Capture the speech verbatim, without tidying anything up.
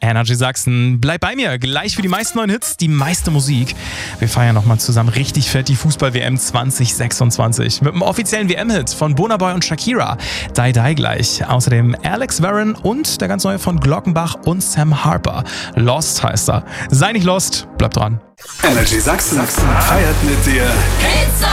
Energy Sachsen. Bleib bei mir, gleich für die meisten neuen Hits, die meiste Musik. Wir feiern nochmal zusammen richtig fett die Fußball-W M zwanzig sechsundzwanzig mit dem offiziellen W M-Hit von Burna Boy und Shakira. Die Die gleich. Außerdem Alex Warren und der ganz neue von Glockenbach und Sam Harper. Lost heißt er. Sei nicht lost, bleib dran. Energy Sachsen feiert mit dir.